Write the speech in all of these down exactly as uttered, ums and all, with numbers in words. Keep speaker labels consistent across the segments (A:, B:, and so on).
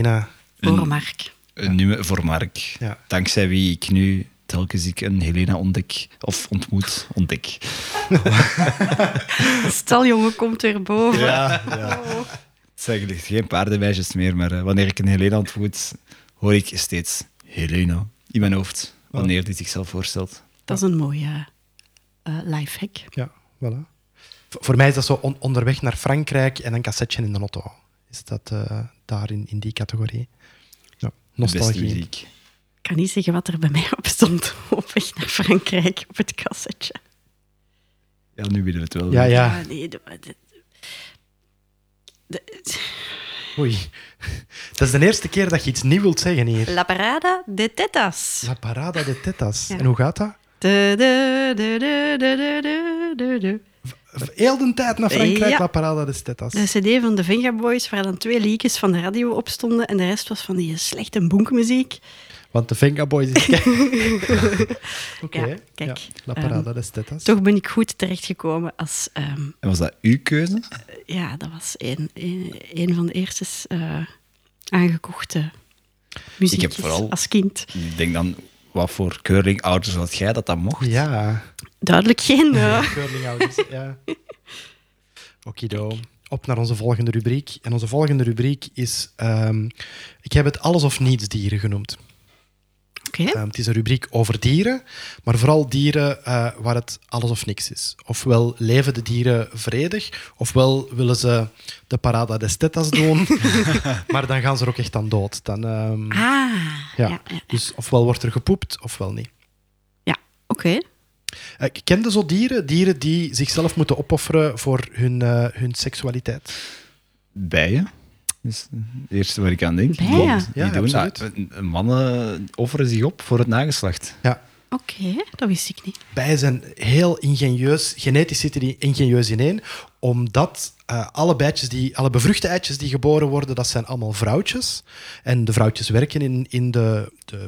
A: Ja.
B: Voor Mark.
C: Een nummer voor Mark.
A: Ja.
C: Dankzij wie ik nu telkens ik een Helena ontdek. Of ontmoet, ontdek.
B: Stel, jongen, komt weer boven.
C: Ja, ja.
B: Oh.
C: Zeg, ligt geen paardenmeisjes meer, maar uh, wanneer ik een Helena ontmoet, hoor ik steeds Helena in mijn hoofd. Wanneer die zichzelf voorstelt.
B: Dat is een mooie uh, lifehack.
A: Ja, voilà. V- voor mij is dat zo on- onderweg naar Frankrijk en een cassetje in de auto. Is dat uh, daar in, in die categorie? Ja,
C: De beste
A: nostalgie.
C: muziek.
B: Ik kan niet zeggen wat er bij mij op stond op weg naar Frankrijk op het cassetje.
C: Ja, nu willen we het wel.
A: Ja, ja.
B: Ah, nee, de, de, de,
A: Oei. Dat is de eerste keer dat je iets nieuw wilt zeggen hier.
B: La parada de tetas.
A: La parada de tetas.
B: Ja.
A: En hoe gaat dat?
B: De, de, de, de, de, de, de, de.
A: Heel de tijd naar Frankrijk,
B: Ja.
A: La parada de tetas.
B: De cd van de Venga Boys, waar dan twee liedjes van de radio op stonden en de rest was van die slechte bonkmuziek.
A: Want de Venga Boys is... Oké.
B: Ja, kijk,
A: La
B: ehm,
A: parada de tetas.
B: Toch ben ik goed terechtgekomen als... ehm,
C: En was dat uw keuze?
B: ja, dat was een, een, een van de eerste uh, aangekochte muziekjes
C: vooral-
B: als kind.
C: Ik denk dan, wat voor curlingouders had jij dat dat mocht?
A: Ja.
B: Duidelijk geen... uh,
A: Curlingouders, ja. Okido. Op naar onze volgende rubriek. En onze volgende rubriek is... ehm, ik heb het alles of niets dieren genoemd.
B: Oké.
A: Ehm, het is een rubriek over dieren, maar vooral dieren eh, waar het alles of niks is. Ofwel leven de dieren vredig, ofwel willen ze de parada des tetas doen, maar dan gaan ze er ook echt aan dood. Dan, ehm,
B: Ah,
A: ja.
B: ja, ja, ja.
A: Dus ofwel wordt er gepoept, ofwel niet.
B: Oké.
A: Uh, kende zo dieren? Dieren die zichzelf moeten opofferen voor hun, uh, hun seksualiteit?
C: Bijen. Dat is het eerste waar ik aan denk.
B: Bijen?
C: Die,
A: Ja,
C: die doen
A: absoluut.
C: dat. Een- Mannen offeren zich op voor het nageslacht.
A: Ja.
B: Oké, dat wist ik niet.
A: Bijen zijn heel ingenieus, genetisch zitten die ingenieus ineen, omdat uh, alle, bijtjes die, alle bevruchte eitjes die geboren worden, dat zijn allemaal vrouwtjes. En de vrouwtjes werken in, in de, de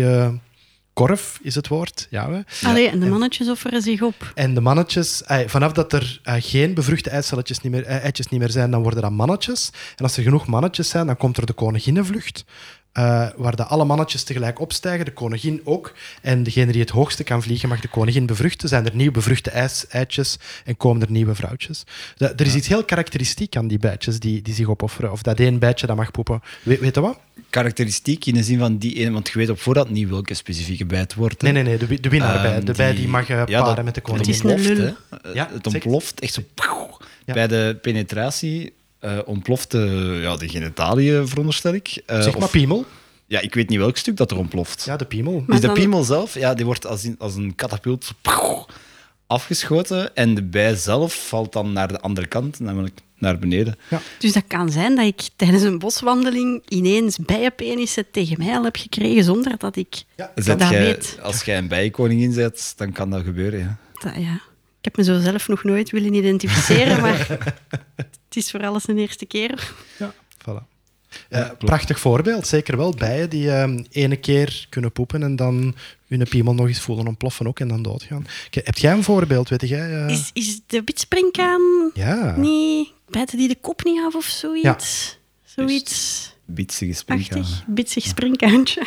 A: bijenkorf, is het woord. Ja, hè.
B: Allee, en de mannetjes offeren zich op.
A: En de mannetjes, eh, vanaf dat er eh, geen bevruchte eitcelletjes niet meer, eh, eitjes niet meer zijn, dan worden dat mannetjes. En als er genoeg mannetjes zijn, dan komt er de koninginnenvlucht. Uh, waar de alle mannetjes tegelijk opstijgen, de koningin ook. En degene die het hoogste kan vliegen, mag de koningin bevruchten. Zijn er nieuw bevruchte ijs, eitjes en komen er nieuwe vrouwtjes. De, er is iets heel karakteristiek aan die bijtjes die, die zich opofferen. Of dat één bijtje dat mag poepen. We, weet je wat?
C: Karakteristiek in de zin van die ene, want je weet op voorhand niet welke specifieke bij het wordt. hè.
A: Nee, nee, nee, de, wi- de winnaarbij.
C: Ehm,
A: de bij die mag uh,
C: ja,
A: paren
C: dat-
A: met de
C: Het
A: koningin.
B: Het is een
C: ontploft,
B: lul.
C: hè.
A: Ja,
C: Het
A: zeg-
C: ontploft echt zo...
A: Ja.
C: Bij de penetratie uh, ontploft de, ja, de genitaliën, veronderstel ik. Uh,
A: Zeg maar
C: of-
A: piemel.
C: Ja, ik weet niet welk stuk dat er ontploft.
A: Ja, de piemel.
B: Maar
C: Dus de
B: dan-
C: piemel zelf, ja, die wordt als, in, als een katapult afgeschoten en de bij zelf valt dan naar de andere kant, namelijk naar beneden.
B: Dus dat kan zijn dat ik tijdens een boswandeling ineens bijenpenissen tegen mij al heb gekregen zonder dat ik
A: Ja,
C: Zet
B: dat
C: jij-
B: weet.
C: Als jij een bijenkoningin zet, dan kan dat gebeuren. Ja.
B: dat... Ja. Ik heb me zo zelf nog nooit willen identificeren, maar het is voor alles een eerste keer.
A: Ja, voilà.
C: Ja,
A: Eh,
C: klopt.
A: prachtig voorbeeld, zeker wel. Bijen die eh, ene keer kunnen poepen en dan hun piemel nog eens voelen ontploffen ook en dan doodgaan. K- Heb jij een voorbeeld, weet jij? eh?
B: Is, is de witspringkaan
A: Ja.
B: niet... Bijten die de kop niet af of zoiets? Zoiets
C: Bietsige springkaan.
B: achtig, bitsig springkaantje.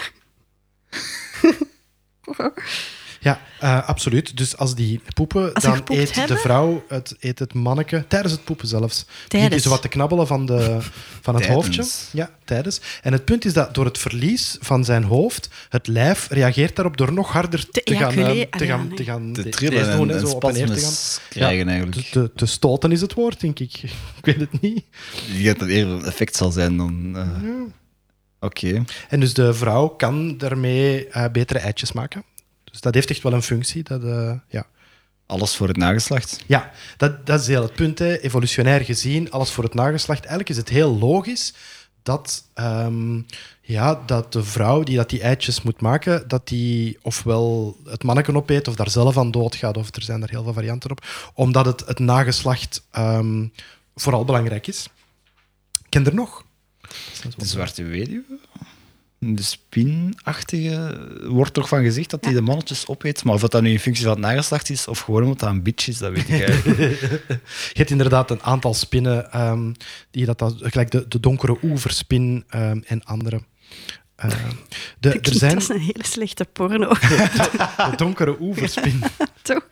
A: Ja, eh, absoluut. Dus als die poepen,
B: Als ze
A: dan
B: gepoept
A: eet
B: hebben?
A: de vrouw het, eet het manneke tijdens het poepen zelfs. Begint
B: Tijdens.
A: die zo wat te knabbelen van, de, van het
C: Tijdens.
A: hoofdje. Ja, tijdens. En het punt is dat door het verlies van zijn hoofd, het lijf reageert daarop door nog harder
B: Te
A: te, gaan, eh,
B: ejaculeren.
A: te
B: Ah, ja,
A: gaan,
B: nee.
A: te gaan
C: Te
A: de-
C: trillen
A: deze doen,
C: en,
A: hè,
C: en
A: zo op en neer te gaan.
C: spasmes krijgen eigenlijk.
A: Te, te, te stoten is het woord, denk ik. Ik weet het niet.
C: Ik denk dat dat eerder een effect zal zijn dan... uh, Oké.
A: En dus de vrouw kan daarmee eh, betere eitjes maken. Dus dat heeft echt wel een functie. Dat, eh, ja.
C: Alles voor het nageslacht.
A: Ja, dat, dat is heel het punt. Hè. Evolutionair gezien, alles voor het nageslacht. Eigenlijk is het heel logisch dat, ehm, ja, dat de vrouw die dat die eitjes moet maken, dat die ofwel het manneken opeet of daar zelf aan doodgaat, of er zijn er heel veel varianten op, omdat het, het nageslacht ehm, vooral belangrijk is. Ken er nog?
C: De zwarte weduwe? de spinachtige, wordt toch van gezegd dat hij de mannetjes opeet. Maar of dat nu in functie van het nageslacht is of gewoon omdat dat een bitch is, dat weet ik eigenlijk.
A: Je hebt inderdaad een aantal spinnen, um, die dat, dat, gelijk de, de donkere oeverspin um, en andere. Uh, de,
B: Dat
A: er zijn
B: is een hele slechte porno.
A: de donkere oeverspin.
B: Toch?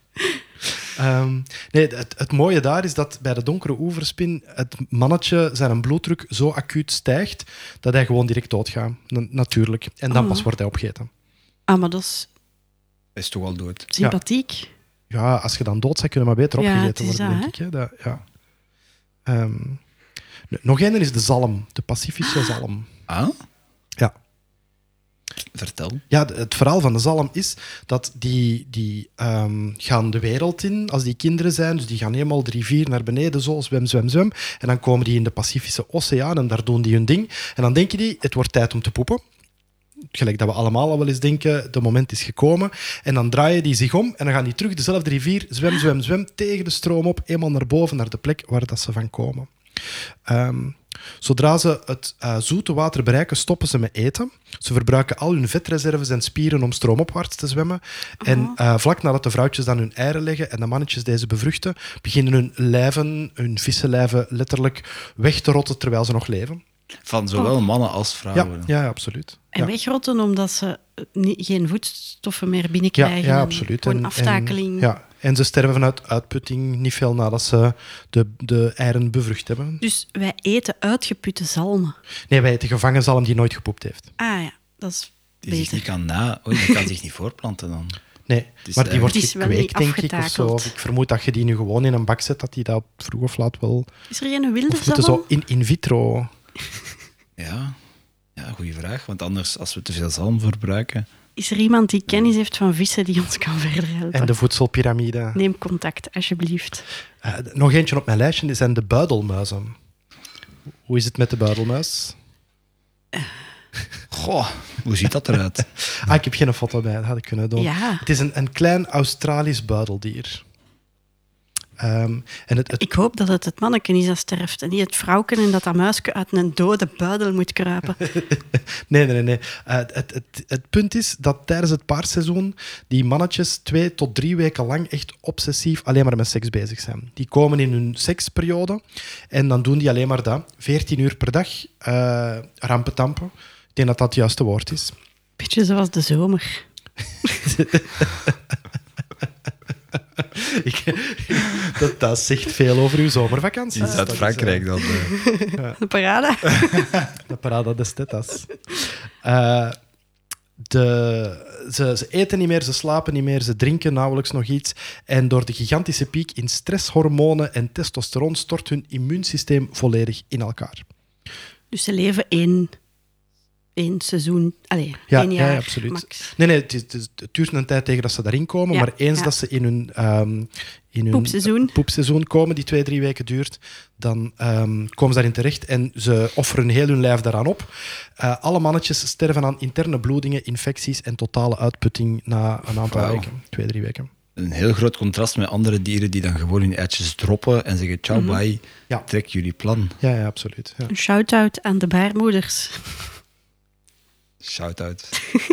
A: Um, nee, het, het mooie daar is dat bij de donkere oeverspin het mannetje zijn bloeddruk zo acuut stijgt dat hij gewoon direct doodgaat. N- natuurlijk. En dan
B: Oh.
A: pas wordt hij opgegeten.
B: Ah, maar dat is
C: Hij is toch al dood.
B: sympathiek.
A: Ja, als je dan dood zou kunnen, maar beter
B: Ja,
A: opgegeten
B: het is
A: worden,
B: dat,
A: denk ik. Hè? Dat, ja. um, nog één is de zalm. De Pacifische zalm.
C: Ah?
A: Ja.
C: Vertel.
A: Ja, de- het verhaal van de zalm is dat die, die um, gaan de wereld in als die kinderen zijn. Dus die gaan helemaal drie, vier naar beneden, zo, zwem, zwem, zwem. En dan komen die in de Pacifische Oceaan en daar doen die hun ding. En dan denken die, het wordt tijd om te poepen. Gelijk dat we allemaal al wel eens denken, de moment is gekomen. En dan draaien die zich om en dan gaan die terug dezelfde rivier, zwem, zwem, zwem, tegen de stroom op, eenmaal naar boven, naar de plek waar dat ze van komen. Um, Zodra ze het uh, zoete water bereiken, stoppen ze met eten. Ze verbruiken al hun vetreserves en spieren om stroomopwaarts te zwemmen. Oh. En uh, vlak nadat de vrouwtjes dan hun eieren leggen en de mannetjes deze bevruchten, beginnen hun lijven, hun vissenlijven, letterlijk weg te rotten terwijl ze nog leven.
C: Van zowel mannen als vrouwen.
A: Ja, ja absoluut.
B: En
A: ja.
B: wegrotten omdat ze niet, geen voedstoffen meer binnenkrijgen.
A: Ja, ja absoluut.
B: Gewoon
A: En,
B: aftakeling.
A: En, ja. en ze sterven vanuit uitputting niet veel nadat ze de, de eieren bevrucht hebben.
B: Dus wij eten uitgeputte zalmen.
A: Nee, wij eten gevangen zalm die nooit gepoept heeft.
B: Ah ja, dat is
C: Die zich
B: beter.
C: niet kan na... Oh, die kan zich niet voortplanten dan.
A: Nee,
C: is,
A: maar die
C: uh,
A: wordt
B: Het is wel niet
A: gekweekt, denk ik, of zo.
B: afgetakeld.
A: Of ik vermoed dat je die nu gewoon in een bak zet, dat die dat vroeg of laat wel...
B: Is er geen wilde
A: Of moeten
B: zalm?
A: zo in, in vitro...
C: Ja, ja goede vraag. Want anders, als we te veel zalm verbruiken...
B: Is er iemand die kennis heeft van vissen die ons kan verder helpen?
A: En de voedselpiramide.
B: Neem contact, alsjeblieft.
A: Uh, nog eentje op mijn lijstje, die zijn de buidelmuizen. Hoe is het met de buidelmuis?
C: Goh, hoe ziet dat eruit?
A: Ah, ik heb geen foto bij, dat had ik kunnen doen.
B: Ja.
A: Het is een, een klein Australisch buideldier. Um, en het, het...
B: Ik hoop dat het het manneken is dat sterft en niet het vrouwken en dat dat muisje uit een dode buidel moet kruipen.
A: nee, nee, nee. Uh, het, het, het, het punt is dat tijdens het paarseizoen die mannetjes twee tot drie weken lang echt obsessief alleen maar met seks bezig zijn. Die komen in hun seksperiode en dan doen die alleen maar dat. veertien uur per dag uh, rampetampen. Ik denk dat dat het juiste woord is.
B: Beetje zoals de zomer.
A: Ik, dat, dat zegt veel over uw zomervakantie.
C: In Zuid-Frankrijk dan. Uh.
B: Ja. De parade.
A: De parade des tetas. Uh, de, ze, ze eten niet meer, ze slapen niet meer, ze drinken nauwelijks nog iets. En door de gigantische piek in stresshormonen en testosteron stort hun immuunsysteem volledig in elkaar.
B: Dus ze leven één... Eén seizoen, allez,
A: ja,
B: één jaar
A: ja, absoluut.
B: max.
A: Nee, nee, het, is, het duurt een tijd tegen dat ze daarin komen,
B: Ja,
A: maar eens
B: ja.
A: dat ze in hun, um, in hun
B: Poepseizoen.
A: poepseizoen komen, die twee, drie weken duurt, dan um, komen ze daarin terecht en ze offeren heel hun lijf daaraan op. Uh, alle mannetjes sterven aan interne bloedingen, infecties en totale uitputting na een aantal
C: Wow.
A: weken, twee, drie weken.
C: Een heel groot contrast met andere dieren die dan gewoon hun eitjes droppen en zeggen ciao,
B: Mhm.
C: bye,
A: Ja.
C: trek jullie plan.
A: Ja, ja absoluut. Ja.
B: Een shout-out aan de baarmoeders.
C: Shout-out.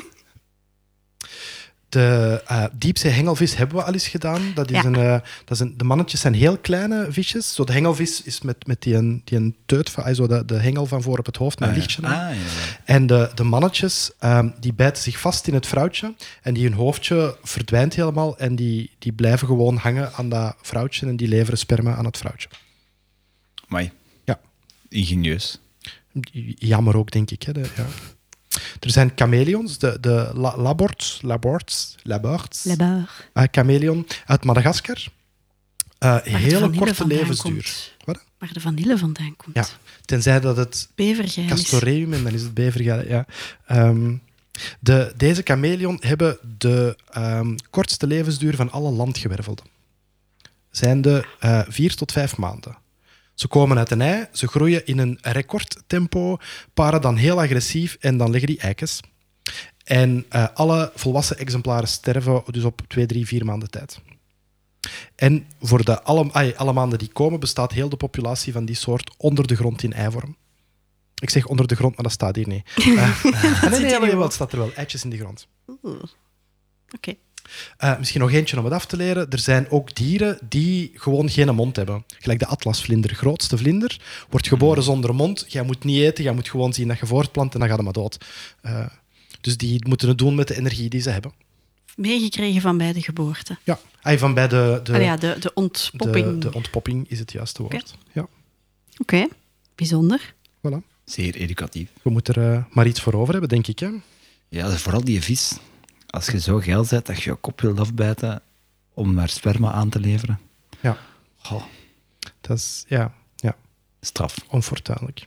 A: De uh, diepzee-hengelvis hebben we al eens gedaan. Dat is
B: Ja.
A: een, uh, dat is een, de mannetjes zijn heel kleine visjes. Zo, de hengelvis is met, met die, een, die een teut, van, uh, zo de, de hengel van voor op het hoofd met een
C: Ah,
A: lichtje.
C: ja.
A: aan.
C: Ah, ja, ja.
A: En de, de mannetjes um, die bijten zich vast in het vrouwtje en die hun hoofdje verdwijnt helemaal en die, die blijven gewoon hangen aan dat vrouwtje en die leveren sperma aan het vrouwtje.
C: Amai.
A: Ja.
C: Ingenieus.
A: Jammer ook, denk ik. Hè, de, ja. Er zijn chameleons, de, de la, laborts, laborts, laborts,
B: Labar.
A: uh, chameleon uit Madagaskar. Uh,
B: Waar de
A: hele
B: vanille
A: korte
B: vandaan
A: levensduur.
B: komt.
A: Wat?
B: Waar de vanille vandaan komt.
A: Ja, tenzij dat het
B: Bevergeil is.
A: Castoreum en dan is het bevergeil. Ja. Um, de, deze chameleon hebben de um, kortste levensduur van alle landgewervelden. Zijn de uh, vier tot vijf maanden. Ze komen uit een ei, ze groeien in een recordtempo, paren dan heel agressief en dan leggen die eikens. En uh, alle volwassen exemplaren sterven dus op twee, drie, vier maanden tijd. En voor de alle, ay, alle maanden die komen bestaat heel de populatie van die soort onder de grond in eivorm. Ik zeg onder de grond, maar dat staat hier niet. Uh, nee, nee, nee, nee, het staat er wel. Eitjes in de grond.
B: Oeh. Oké. Okay.
A: Uh, misschien nog eentje om het af te leren. Er zijn ook dieren die gewoon geen mond hebben. Gelijk de atlasvlinder, grootste vlinder, wordt geboren zonder mond. Jij moet niet eten, jij moet gewoon zien dat je voortplant en dan gaat het maar dood. Uh, dus die moeten het doen met de energie die ze hebben.
B: Meegekregen van bij de geboorte.
A: Ja, ah, van bij de... de,
B: ah, ja, de, de ontpopping.
A: De, de ontpopping is het juiste woord.
B: Oké,
A: ja.
B: Oké. Okay. Bijzonder.
A: Voilà.
C: Zeer educatief.
A: We moeten er uh, maar iets voor over hebben, denk ik. Hè?
C: Ja, vooral die vis. Als je zo geil bent dat je je kop wilt afbijten om maar sperma aan te leveren.
A: Ja.
C: Oh.
A: Dat is, ja, ja.
C: Straf.
A: Onfortuinlijk.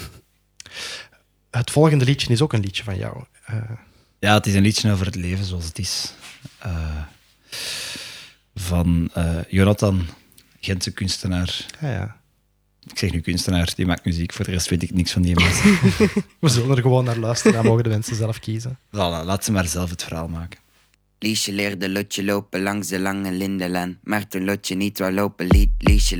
A: Het volgende liedje is ook een liedje van jou. Uh...
C: Ja, het is een liedje over het leven zoals het is. Uh, van uh, Jonathan, Gentse kunstenaar.
A: Ah, ja.
C: Ik zeg nu kunstenaar, die maakt muziek. Voor de rest weet ik niks van die mensen.
A: We zullen er gewoon naar luisteren. Dan mogen de mensen zelf kiezen.
C: Voilà, laat ze maar zelf het verhaal maken.
D: Liesje leerde Lotje lopen langs de lange lindenlaan. Maar toen Lotje niet wou lopen, liet Liesje